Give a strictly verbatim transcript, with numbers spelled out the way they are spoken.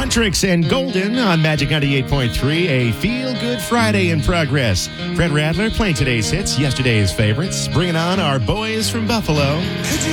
Huntrix and Golden on Magic ninety-eight point three, a feel-good Friday in progress. Fred Radler playing today's hits, yesterday's favorites, bringing on our boys from Buffalo. Could you